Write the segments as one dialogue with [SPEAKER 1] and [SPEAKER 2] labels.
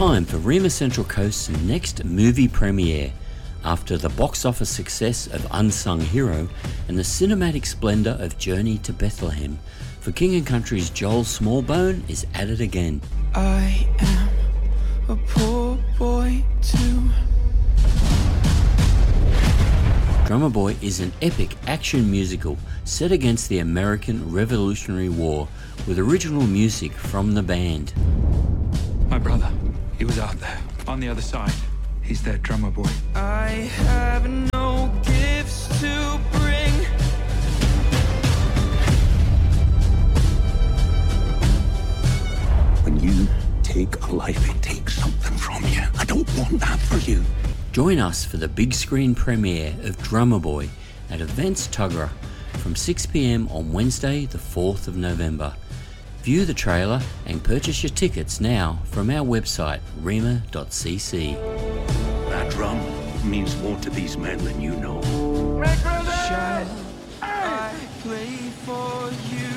[SPEAKER 1] time for Rima Central Coast's next movie premiere. After the box office success of Unsung Hero and the cinematic splendour of Journey to Bethlehem, For King & Country's Joel Smallbone is at it again.
[SPEAKER 2] I am a poor boy too.
[SPEAKER 1] Drummer Boy is an epic action musical set against the American Revolutionary War with original music from the band.
[SPEAKER 3] My brother, he was out there, on the other side. He's their drummer boy.
[SPEAKER 2] I have no gifts to bring.
[SPEAKER 4] When you take a life, it takes something from you. I don't want that for you.
[SPEAKER 1] Join us for the big screen premiere of Drummer Boy at Events Tuggerah from 6 p.m. on Wednesday the 4th of November. View the trailer and purchase your tickets now from our website rima.cc.
[SPEAKER 4] That drum means more to these men than you know.
[SPEAKER 2] Shall I play for you?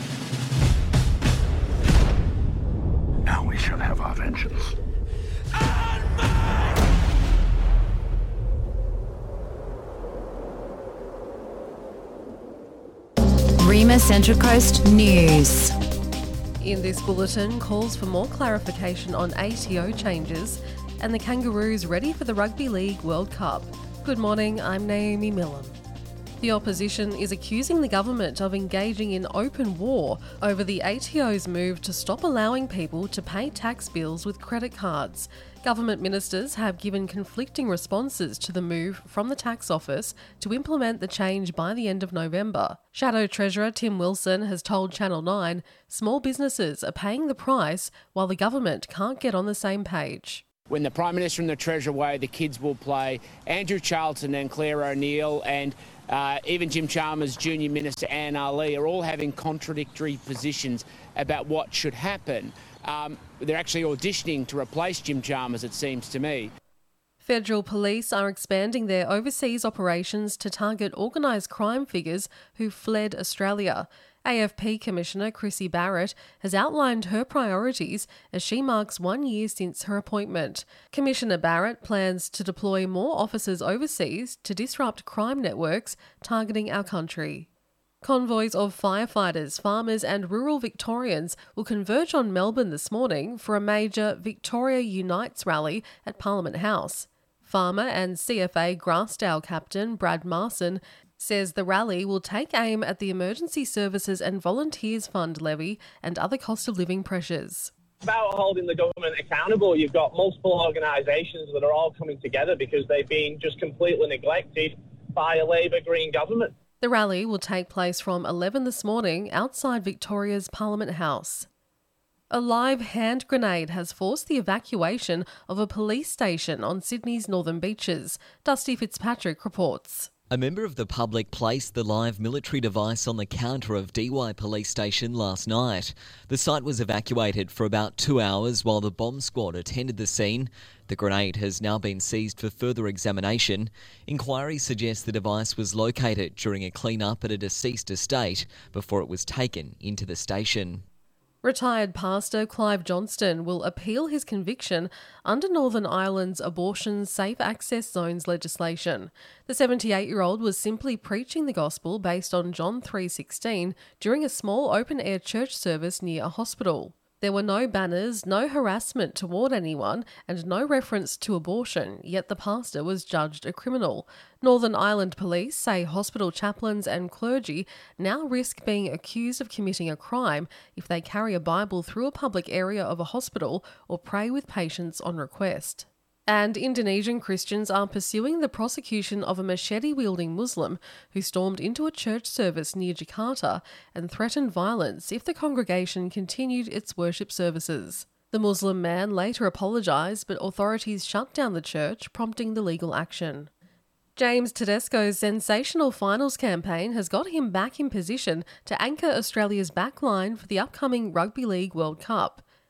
[SPEAKER 4] Now we shall have our vengeance.
[SPEAKER 5] Rima Central Coast News.
[SPEAKER 6] In this bulletin, calls for more clarification on ATO changes and the Kangaroos ready for the Rugby League World Cup. Good morning, I'm Naomi Millen. The opposition is accusing the government of engaging in open war over the ATO's move to stop allowing people to pay tax bills with credit cards. Government ministers have given conflicting responses to the move from the tax office to implement the change by the end of November. Shadow Treasurer Tim Wilson has told Channel 9 small businesses are paying the price while the government can't get on the same page.
[SPEAKER 7] When the Prime Minister and the Treasurer away, the kids will play. Andrew Charlton and Claire O'Neill and even Jim Chalmers' Junior Minister Anne Ali are all having contradictory positions about what should happen. They're actually auditioning to replace Jim Chalmers, it seems to me.
[SPEAKER 6] Federal police are expanding their overseas operations to target organised crime figures who fled Australia. AFP Commissioner Chrissy Barrett has outlined her priorities as she marks 1 year since her appointment. Commissioner Barrett plans to deploy more officers overseas to disrupt crime networks targeting our country. Convoys of firefighters, farmers and rural Victorians will converge on Melbourne this morning for a major Victoria Unites rally at Parliament House. Farmer and CFA Grassdale captain Brad Marson says the rally will take aim at the Emergency Services and Volunteers Fund levy and other cost of living pressures.
[SPEAKER 8] About holding the government accountable. You've got multiple organisations that are all coming together because they've been just completely neglected by a Labour Green government.
[SPEAKER 6] The rally will take place from 11 this morning outside Victoria's Parliament House. A live hand grenade has forced the evacuation of a police station on Sydney's northern beaches. Dusty Fitzpatrick reports.
[SPEAKER 9] A member of the public placed the live military device on the counter of Dee Why Police Station last night. The site was evacuated for about 2 hours while the bomb squad attended the scene. The grenade has now been seized for further examination. Inquiry suggests the device was located during a clean-up at a deceased estate before it was taken into the station.
[SPEAKER 6] Retired pastor Clive Johnston will appeal his conviction under Northern Ireland's abortion safe access zones legislation. The 78-year-old was simply preaching the gospel based on John 3:16 during a small open-air church service near a hospital. There were no banners, no harassment toward anyone, and no reference to abortion, yet the pastor was judged a criminal. Northern Ireland police say hospital chaplains and clergy now risk being accused of committing a crime if they carry a Bible through a public area of a hospital or pray with patients on request. And Indonesian Christians are pursuing the prosecution of a machete-wielding Muslim who stormed into a church service near Jakarta and threatened violence if the congregation continued its worship services. The Muslim man later apologised, but authorities shut down the church, prompting the legal action. James Tedesco's sensational finals campaign has got him back in position to anchor Australia's backline for the upcoming Rugby League World Cup.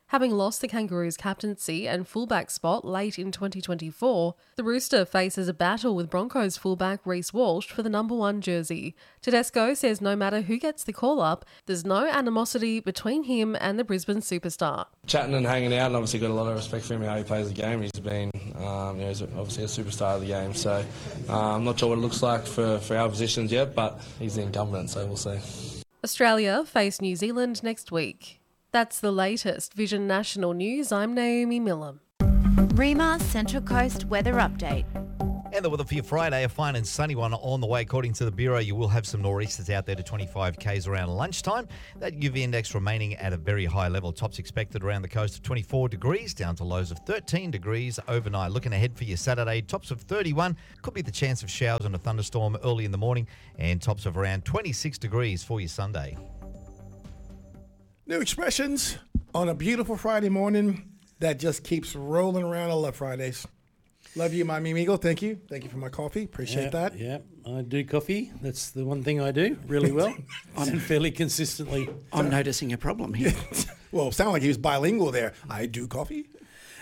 [SPEAKER 6] Having lost the Kangaroos' captaincy and fullback spot late in 2024, the Rooster faces a battle with Broncos fullback Reece Walsh for the number 1 jersey. Tedesco says no matter who gets the call-up, there's no animosity between him and the Brisbane superstar.
[SPEAKER 10] Chatting and hanging out, and obviously got a lot of respect for him and how he plays the game. He's been, he's obviously a superstar of the game, so I'm not sure what it looks like for our positions yet, but he's the incumbent, so we'll see.
[SPEAKER 6] Australia face New Zealand next week. That's the latest Vision National News. I'm Naomi Millam.
[SPEAKER 5] Rima Central Coast weather update.
[SPEAKER 11] And the weather for your Friday, a fine and sunny one on the way. According to the Bureau, you will have some nor'easters out there to 25 k's around lunchtime. That UV index remaining at a very high level. Tops expected around the coast of 24 degrees, down to lows of 13 degrees overnight. Looking ahead for your Saturday, tops of 31. Could be the chance of showers and a thunderstorm early in the morning, and tops of around 26 degrees for your Sunday.
[SPEAKER 12] New expressions on a beautiful Friday morning that just keeps rolling around. I love Fridays. Love you, my Mimigo. Thank you. Thank you for my coffee. Appreciate that.
[SPEAKER 13] Yeah, I do coffee. That's the one thing I do really well and fairly consistently.
[SPEAKER 14] I'm noticing a problem here.
[SPEAKER 12] Well, it sounded like he was bilingual there. I do coffee.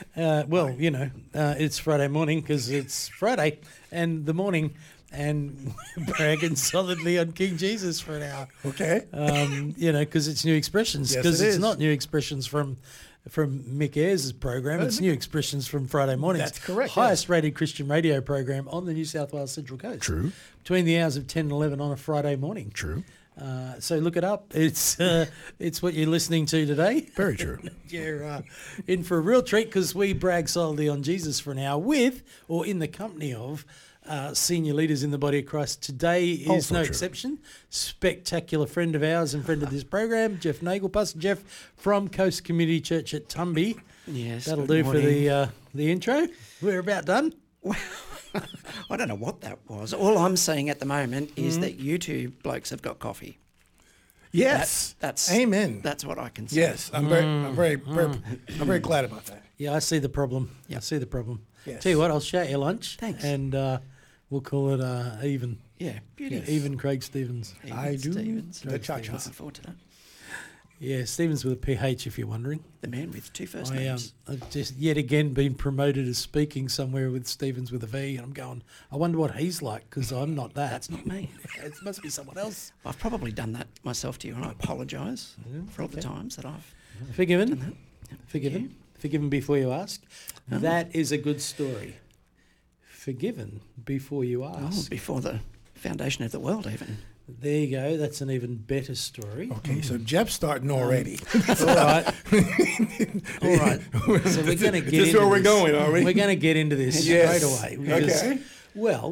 [SPEAKER 13] It's Friday morning because it's Friday and the morning, and bragging solidly on King Jesus for an hour.
[SPEAKER 12] Okay.
[SPEAKER 13] Because it's new expressions.
[SPEAKER 12] Yes,
[SPEAKER 13] Because
[SPEAKER 12] it
[SPEAKER 13] it's
[SPEAKER 12] is.
[SPEAKER 13] not new expressions from Mick Ayers' program. It's new expressions from Friday mornings.
[SPEAKER 12] That's correct.
[SPEAKER 13] Highest rated Christian radio program on the New South Wales Central Coast.
[SPEAKER 12] True.
[SPEAKER 13] Between the hours of 10 and 11 on a Friday morning.
[SPEAKER 12] True.
[SPEAKER 13] So look it up. It's what you're listening to today.
[SPEAKER 12] Very true.
[SPEAKER 13] You're in for a real treat because we brag solidly on Jesus for an hour with or in the company of senior leaders in the body of Christ. Today is
[SPEAKER 12] Also
[SPEAKER 13] no
[SPEAKER 12] true.
[SPEAKER 13] exception. Spectacular friend of ours and friend of this program, Jeff Nagel. Pastor Jeff from Coast Community Church at Tumby.
[SPEAKER 14] Yes,
[SPEAKER 13] That'll
[SPEAKER 14] good
[SPEAKER 13] do
[SPEAKER 14] morning.
[SPEAKER 13] for the intro. We're about done.
[SPEAKER 14] I don't know what that was. All I'm seeing at the moment is that you two blokes have got coffee.
[SPEAKER 12] Yes.
[SPEAKER 14] That's
[SPEAKER 12] Amen.
[SPEAKER 14] That's what I can say.
[SPEAKER 12] Yes. I'm very glad about that.
[SPEAKER 13] Yeah, I see the problem.
[SPEAKER 14] Yep.
[SPEAKER 13] I see the problem.
[SPEAKER 12] Yes.
[SPEAKER 13] Tell you what, I'll shout you lunch.
[SPEAKER 14] Thanks.
[SPEAKER 13] And we'll call it even.
[SPEAKER 14] Yeah, beautiful.
[SPEAKER 13] Even Craig Stevens.
[SPEAKER 12] I do.
[SPEAKER 14] Stevens.
[SPEAKER 12] The cha-cha.
[SPEAKER 14] Looking forward to that.
[SPEAKER 13] Yeah, Stevens with a PH if you're wondering.
[SPEAKER 14] The man with two first
[SPEAKER 13] I've just yet again been promoted as speaking somewhere with Stevens with a V, and I'm going, I wonder what he's like because I'm not that.
[SPEAKER 14] That's not me.
[SPEAKER 13] It must be someone else.
[SPEAKER 14] I've probably done that myself to you, and I apologise for all the times that I've
[SPEAKER 13] Forgiven.
[SPEAKER 14] done that. Yeah,
[SPEAKER 13] Forgiven. Forgiven before you ask. That is a good story. Forgiven before you
[SPEAKER 14] Oh,
[SPEAKER 13] ask.
[SPEAKER 14] before the foundation of the world, even.
[SPEAKER 13] There you go. That's an even better story.
[SPEAKER 12] Okay, so Jeff's starting already.
[SPEAKER 13] All right. All right. So we're going to get
[SPEAKER 12] This is
[SPEAKER 13] into
[SPEAKER 12] where we're
[SPEAKER 13] this.
[SPEAKER 12] going, are we?
[SPEAKER 13] We're going to get into this
[SPEAKER 12] Yes.
[SPEAKER 13] straight away. Because,
[SPEAKER 12] Okay.
[SPEAKER 13] Well,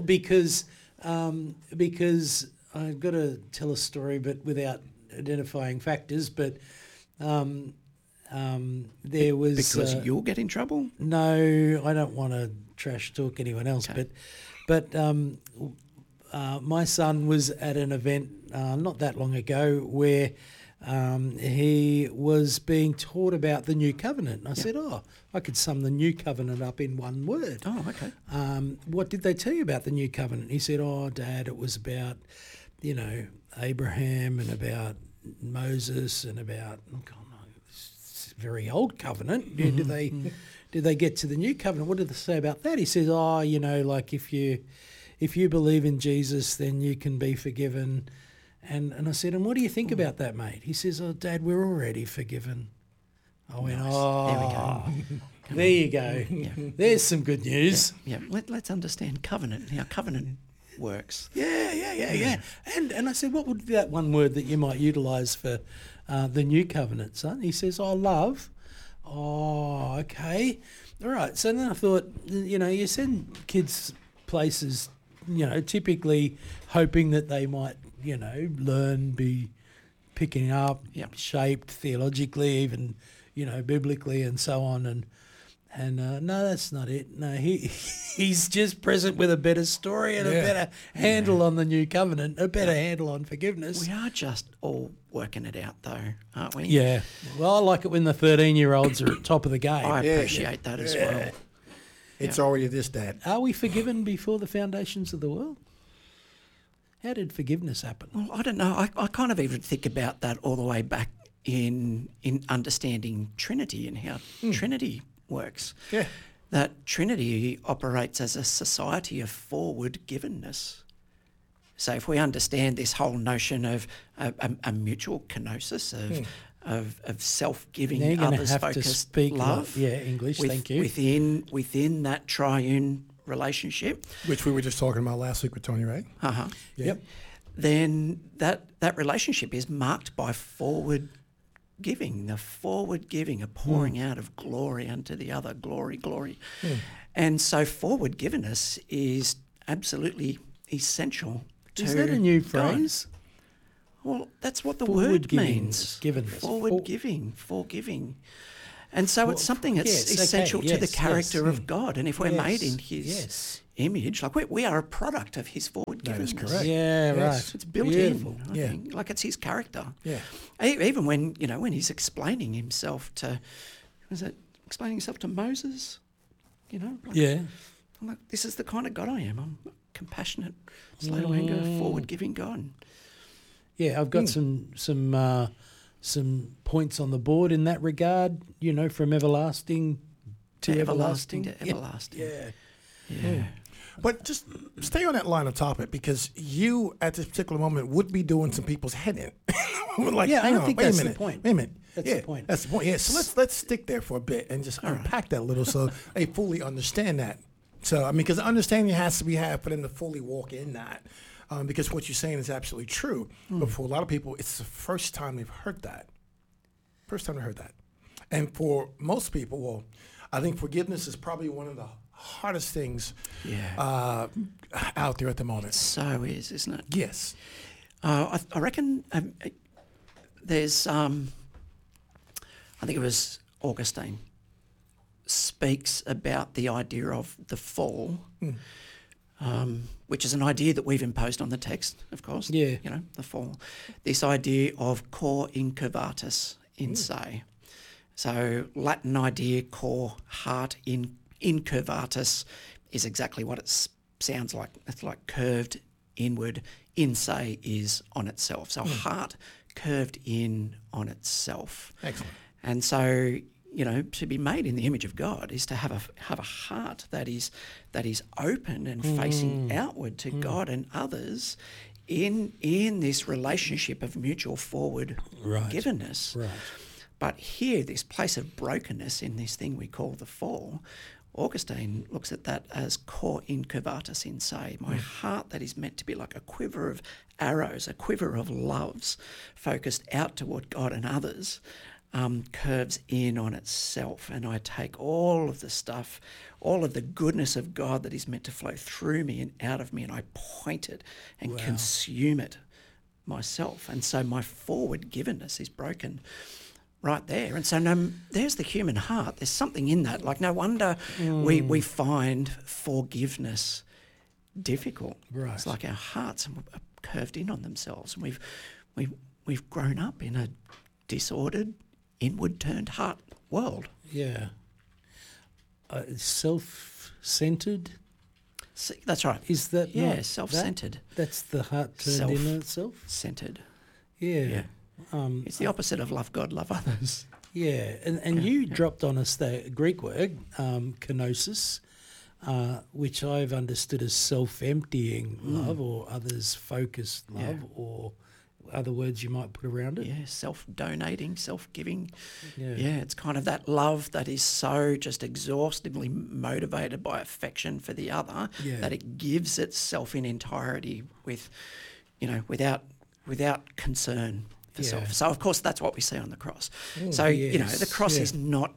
[SPEAKER 13] because I've got to tell a story, but without identifying factors. But there was
[SPEAKER 14] Because you'll get in trouble?
[SPEAKER 13] No, I don't want to trash talk anyone else, but my son was at an event not that long ago where he was being taught about the New Covenant. And I said, I could sum the New Covenant up in one word.
[SPEAKER 14] Oh, okay.
[SPEAKER 13] What did they tell you about the New Covenant? He said, Dad, it was about, Abraham and about Moses and about, it's a very old covenant. Did they get to the New Covenant? What did they say about that? He says, like if you believe in Jesus, then you can be forgiven. And I said, and what do you think about that, mate? He says, Dad, we're already forgiven. I went, there you go.
[SPEAKER 14] Yeah.
[SPEAKER 13] There's some good news.
[SPEAKER 14] Yeah. Let's understand covenant, how covenant works.
[SPEAKER 13] Yeah. And I said, what would be that one word that you might utilise for the New Covenant, son? He says, love. Oh, okay. All right. So then I thought, you send kids places, typically hoping that they might, learn, be picking up, shaped theologically, even, biblically and so on. And no, that's not it. No, he's just present with a better story and a better handle on the New Covenant, a better handle on forgiveness.
[SPEAKER 14] We are just all working it out, though, aren't we?
[SPEAKER 13] Yeah. Well, I like it when the 13-year-olds are at top of the game.
[SPEAKER 14] I appreciate that as well.
[SPEAKER 12] It's already this, Dad.
[SPEAKER 13] Are we forgiven before the foundations of the world? How did forgiveness happen?
[SPEAKER 14] Well, I don't know. I kind of even think about that all the way back in understanding Trinity and how Trinity works.
[SPEAKER 12] Yeah.
[SPEAKER 14] That Trinity operates as a society of forward-givenness. So if we understand this whole notion of a mutual kenosis of self-giving,
[SPEAKER 13] Now you're gonna have to
[SPEAKER 14] others-focused
[SPEAKER 13] speak
[SPEAKER 14] love,
[SPEAKER 13] English. Thank you.
[SPEAKER 14] within that triune relationship,
[SPEAKER 12] Which we were just talking about last week with Tony, right?
[SPEAKER 14] yeah,
[SPEAKER 13] Yep.
[SPEAKER 14] then that relationship is marked by forward giving, a pouring out of glory unto the other, glory. And so forward givenness is absolutely essential to
[SPEAKER 13] Is that a new
[SPEAKER 14] God.
[SPEAKER 13] phrase?
[SPEAKER 14] Well, that's what the
[SPEAKER 13] Forward
[SPEAKER 14] word
[SPEAKER 13] giving,
[SPEAKER 14] means.
[SPEAKER 13] givenness.
[SPEAKER 14] Forward giving, forgiving. And so it's something that's
[SPEAKER 13] yes, okay,
[SPEAKER 14] essential to the
[SPEAKER 13] yes,
[SPEAKER 14] character
[SPEAKER 13] yes.
[SPEAKER 14] of God. And if we're made in
[SPEAKER 13] Yes,
[SPEAKER 14] His
[SPEAKER 13] yes.
[SPEAKER 14] image, like we are a product of His forward givenness.
[SPEAKER 12] That is correct.
[SPEAKER 13] Yeah,
[SPEAKER 12] Yes.
[SPEAKER 13] right.
[SPEAKER 14] It's built
[SPEAKER 13] Beautiful.
[SPEAKER 14] in. I think. Like it's His character.
[SPEAKER 12] Yeah.
[SPEAKER 14] Even when He's explaining Himself to, explaining Himself to Moses?
[SPEAKER 13] Yeah.
[SPEAKER 14] I'm like, this is the kind of God I am. I'm a compassionate, slow to anger, forward-giving God.
[SPEAKER 13] Yeah, I've got some points on the board in that regard. From everlasting to everlasting.
[SPEAKER 14] Yeah.
[SPEAKER 12] But just stay on that line of topic, because you, at this particular moment, would be doing some people's head in. Like,
[SPEAKER 13] Yeah, I
[SPEAKER 12] hang
[SPEAKER 13] don't
[SPEAKER 12] on,
[SPEAKER 13] think
[SPEAKER 12] wait
[SPEAKER 13] that's
[SPEAKER 12] a
[SPEAKER 13] the
[SPEAKER 12] minute.
[SPEAKER 13] point.
[SPEAKER 12] Wait a minute.
[SPEAKER 13] That's the point.
[SPEAKER 12] That's the point. Yeah. So let's stick there for a bit and just unpack that a little, so they fully understand that. So I mean, because the understanding has to be had for them to fully walk in that. Because what you're saying is absolutely true. But for a lot of people, it's the first time they've heard that. First time they heard that. And for most people, well, I think forgiveness is probably one of the hardest things out there at the moment.
[SPEAKER 14] So isn't it?
[SPEAKER 12] Yes.
[SPEAKER 14] I reckon there's, I think it was Augustine, speaks about the idea of the fall, which is an idea that we've imposed on the text, of course.
[SPEAKER 13] Yeah.
[SPEAKER 14] The fall. This idea of cor incurvatus in se. So Latin idea, cor, heart, incurvatus is exactly what it sounds like. It's like curved inward. In se is on itself. So heart curved in on itself.
[SPEAKER 12] Excellent.
[SPEAKER 14] And so, to be made in the image of God is to have a heart that is open and facing outward to God and others in this relationship of mutual forward givenness.
[SPEAKER 13] Right.
[SPEAKER 14] But here, this place of brokenness in this thing we call the fall, Augustine looks at that as cor incurvatus in se, my heart that is meant to be like a quiver of arrows, a quiver of loves focused out toward God and others, curves in on itself. And I take all of the stuff, all of the goodness of God that is meant to flow through me and out of me, and I point it and consume it myself. And so my forward givenness is broken right there. And so there's the human heart. There's something in that. Like, no wonder we find forgiveness difficult.
[SPEAKER 13] Right.
[SPEAKER 14] It's like our hearts are curved in on themselves. And we've grown up in a disordered, inward-turned heart world.
[SPEAKER 13] Yeah. Self-centered?
[SPEAKER 14] That's right.
[SPEAKER 13] Is that not
[SPEAKER 14] self-centered.
[SPEAKER 13] That's the heart turned in on itself?
[SPEAKER 14] Centered.
[SPEAKER 13] Yeah.
[SPEAKER 14] It's the opposite of love God, love others.
[SPEAKER 13] Yeah, and you dropped on us the Greek word, kenosis, which I've understood as self-emptying love or others-focused love or other words you might put around it.
[SPEAKER 14] Yeah, self-donating, self-giving.
[SPEAKER 13] Yeah.
[SPEAKER 14] It's kind of that love that is so just exhaustively motivated by affection for the other that it gives itself in entirety with, without concern for self. So of course that's what we see on the cross. So the cross is not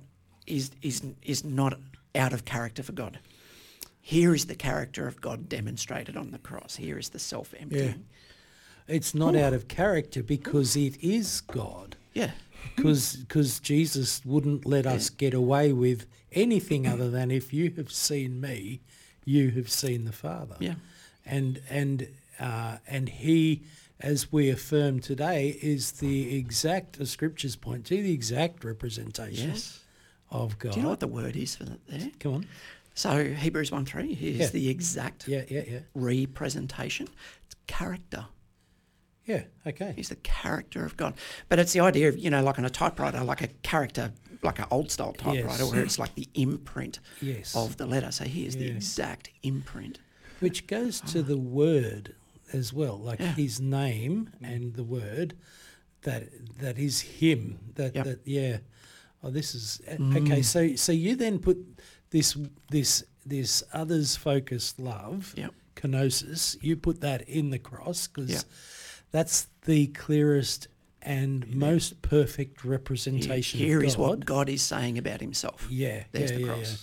[SPEAKER 14] out of character for God. Here is the character of God demonstrated on the cross. Here is the self-emptying.
[SPEAKER 13] Yeah. It's not out of character because it is God.
[SPEAKER 14] Yeah.
[SPEAKER 13] Because Jesus wouldn't let us get away with anything other than, if you have seen me, you have seen the Father.
[SPEAKER 14] Yeah.
[SPEAKER 13] And he, as we affirm today, is the exact, as scriptures point to, the exact representation of God.
[SPEAKER 14] Do you know what the word is for that there?
[SPEAKER 13] Come on.
[SPEAKER 14] So Hebrews 1:3 is the exact
[SPEAKER 13] representation.
[SPEAKER 14] It's character.
[SPEAKER 13] Yeah, okay.
[SPEAKER 14] He's the character of God. But it's the idea of, like on a typewriter, like a character, like an old-style typewriter, where it's like the imprint of the letter. So here's the exact imprint.
[SPEAKER 13] Which goes to the word as well, like his name and the word that is him. Oh, this is okay. So you then put this others focused love, kenosis. You put that in the cross because that's the clearest and most perfect representation.
[SPEAKER 14] Here
[SPEAKER 13] of God.
[SPEAKER 14] is what God is saying about Himself. There's the cross.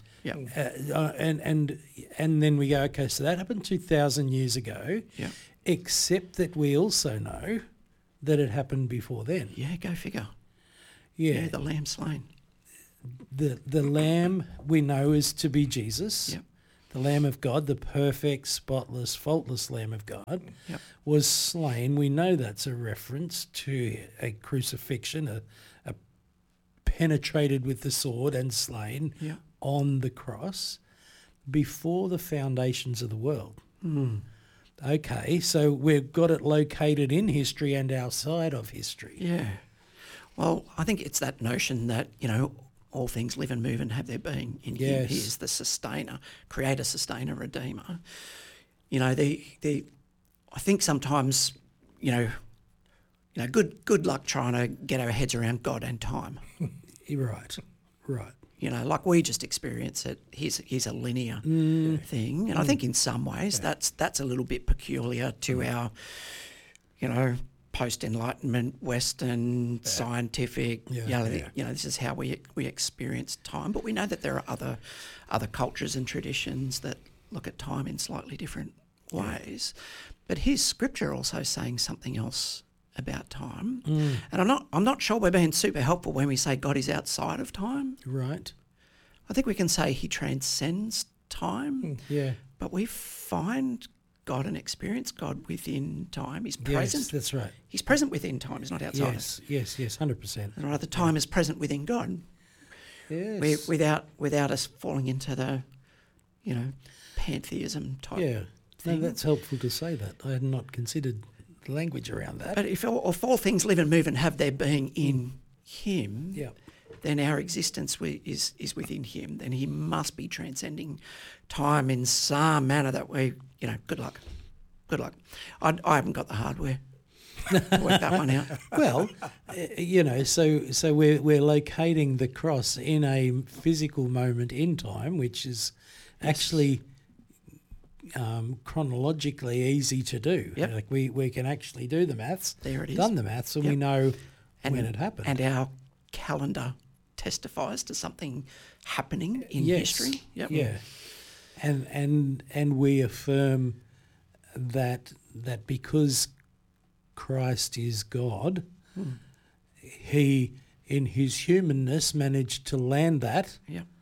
[SPEAKER 13] And then we go, okay, so that happened 2,000 years ago.
[SPEAKER 14] Yeah.
[SPEAKER 13] Except that we also know that it happened before then.
[SPEAKER 14] Yeah, go figure.
[SPEAKER 13] Yeah,
[SPEAKER 14] the lamb slain.
[SPEAKER 13] The lamb we know is to be Jesus.
[SPEAKER 14] Yep.
[SPEAKER 13] The Lamb of God, the perfect, spotless, faultless Lamb of God, was slain. We know that's a reference to a crucifixion, a penetrated with the sword and slain on the cross before the foundations of the world. Okay, so we've got it located in history and outside of history.
[SPEAKER 14] Yeah. Well, I think it's that notion that, all things live and move and have their being in Him. He is the sustainer, creator, sustainer, redeemer. I think sometimes, good luck trying to get our heads around God and time.
[SPEAKER 13] Right.
[SPEAKER 14] Like we just experience it. He's a linear thing, and I think in some ways that's a little bit peculiar to our, post-Enlightenment, Western, scientific. This is how we experience time. But we know that there are other cultures and traditions that look at time in slightly different ways. But here's Scripture also saying something else about time. And I'm not sure we're being super helpful when we say God is outside of time.
[SPEAKER 13] Right.
[SPEAKER 14] I think we can say He transcends time. But we find God and experience God within time. He's present.
[SPEAKER 13] Yes, that's right.
[SPEAKER 14] He's present within time. He's not outside.
[SPEAKER 13] Yes, 100%.
[SPEAKER 14] And right, the time is present within God.
[SPEAKER 13] Yes.
[SPEAKER 14] Without us falling into the, pantheism type thing.
[SPEAKER 13] No, that's helpful to say that. I had not considered the language around that.
[SPEAKER 14] But if all things live and move and have their being in Him, then our existence is within Him. Then He must be transcending time in some manner that we, good luck. I haven't got the hardware to work that one out.
[SPEAKER 13] Well, so we're locating the cross in a physical moment in time, which is actually chronologically easy to do. Like we can actually do the maths.
[SPEAKER 14] There it is.
[SPEAKER 13] Done the maths, and we know when it happened.
[SPEAKER 14] And our calendar testifies to something happening in history.
[SPEAKER 13] Yeah. And we affirm that because Christ is God, He in His humanness managed to land that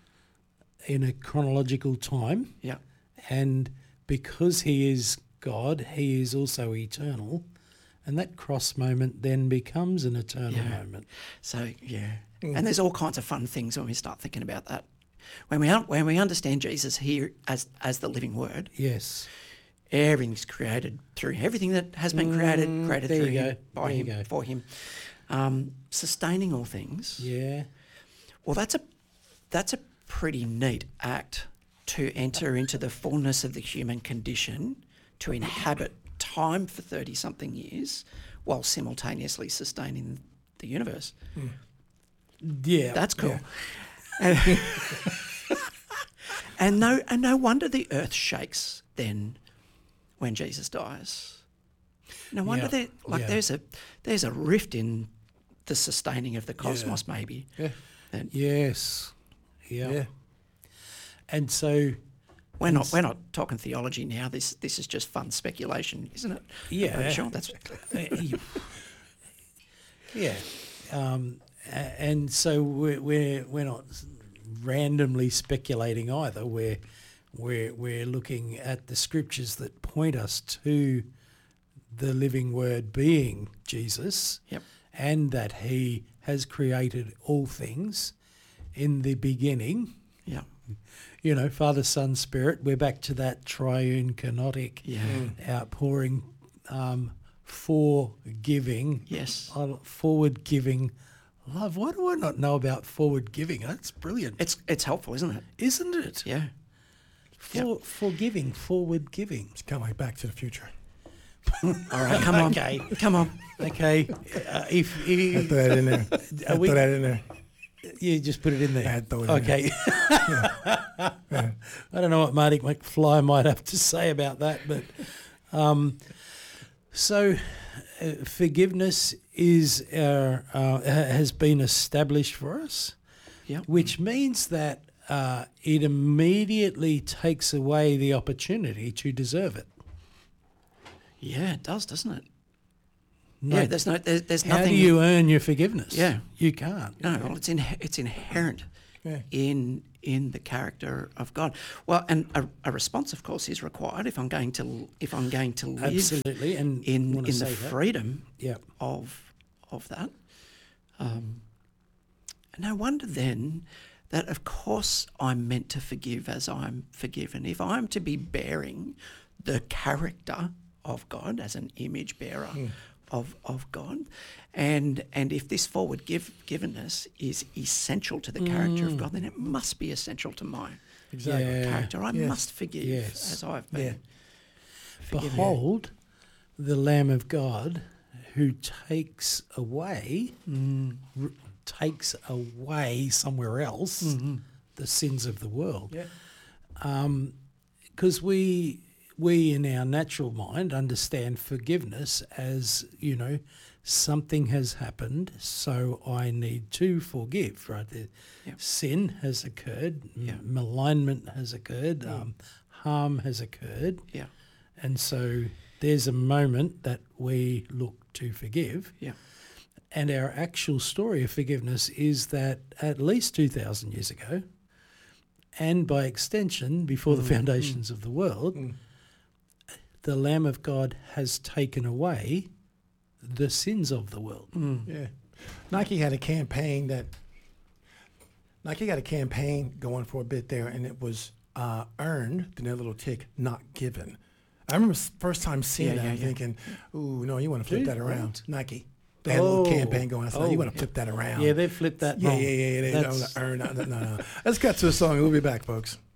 [SPEAKER 13] in a chronological time. And because He is God, He is also eternal. And that cross moment then becomes an eternal moment.
[SPEAKER 14] So, and there's all kinds of fun things when we start thinking about that. When we understand Jesus here as the living Word, everything's created through Him. Everything that has been created through Him, by Him, for Him. Sustaining all things.
[SPEAKER 13] Yeah.
[SPEAKER 14] Well, that's a pretty neat act to enter into the fullness of the human condition, to inhabit time for 30-something years while simultaneously sustaining the universe.
[SPEAKER 13] Yeah.
[SPEAKER 14] That's cool. Yeah. And no wonder the earth shakes then when Jesus dies. No wonder there's a rift in the sustaining of the cosmos maybe.
[SPEAKER 13] Yes. Yeah. And so
[SPEAKER 14] we're not talking theology now. This is just fun speculation, isn't it?
[SPEAKER 13] Yeah.
[SPEAKER 14] I'm pretty sure that's
[SPEAKER 13] yeah. And so we're not randomly speculating either. We're looking at the scriptures that point us to the living Word being Jesus, and that He has created all things in the beginning. Father, Son, Spirit. We're back to that triune, kenotic outpouring forgiving.
[SPEAKER 14] Yes.
[SPEAKER 13] Forward giving love. Why do I not know about forward giving? That's brilliant.
[SPEAKER 14] It's helpful, isn't it?
[SPEAKER 13] Isn't it?
[SPEAKER 14] Yeah.
[SPEAKER 13] Forgiving, forward giving.
[SPEAKER 12] It's kind of like Back to the Future.
[SPEAKER 14] All right, come on.
[SPEAKER 13] Okay.
[SPEAKER 14] Come on.
[SPEAKER 13] Okay. If
[SPEAKER 12] I throw that in there. I throw that in there.
[SPEAKER 13] You just put it in there.
[SPEAKER 12] I throw it in
[SPEAKER 13] okay.
[SPEAKER 12] Yeah.
[SPEAKER 13] I don't know what Marty McFly might have to say about that, but forgiveness is has been established for us, which means that it immediately takes away the opportunity to deserve it.
[SPEAKER 14] Yeah, it does, doesn't it?
[SPEAKER 13] No.
[SPEAKER 14] Yeah, there's nothing.
[SPEAKER 13] How do you earn your forgiveness?
[SPEAKER 14] Yeah,
[SPEAKER 13] you can't.
[SPEAKER 14] No, well, it's inherent
[SPEAKER 12] Yeah.
[SPEAKER 14] in the character of God. Well, and a response, of course, is required if I'm going to live
[SPEAKER 13] Absolutely, and
[SPEAKER 14] in
[SPEAKER 13] wanna
[SPEAKER 14] the
[SPEAKER 13] say that.
[SPEAKER 14] freedom
[SPEAKER 13] Yep.
[SPEAKER 14] of that. No wonder then that, of course, I'm meant to forgive as I'm forgiven. If I'm to be bearing the character of God as an image bearer of God, and if this forward givenness is essential to the character of God, then it must be essential to my character. I must forgive as I've been forgiven.
[SPEAKER 13] Behold, the Lamb of God who takes away somewhere else the sins of the world. Because we in our natural mind understand forgiveness as, something has happened, so I need to forgive, right? Sin has occurred, malignment has occurred, harm has occurred.
[SPEAKER 14] Yeah.
[SPEAKER 13] And so there's a moment that we look to forgive.
[SPEAKER 14] Yeah.
[SPEAKER 13] And our actual story of forgiveness is that at least 2,000 years ago, and by extension, before the foundations of the world, the Lamb of God has taken away the sins of the world.
[SPEAKER 12] Yeah. Nike had a campaign going for a bit there, and it was earned, then a little tick, not given. I remember first time seeing that, thinking, ooh, no, you want to flip that around. Nike. They had a little campaign going. I said, you want to flip that around.
[SPEAKER 13] Yeah, they flipped that
[SPEAKER 12] Yeah,
[SPEAKER 13] wrong.
[SPEAKER 12] yeah. They don't earn. No. Let's get to a song. We'll be back, folks.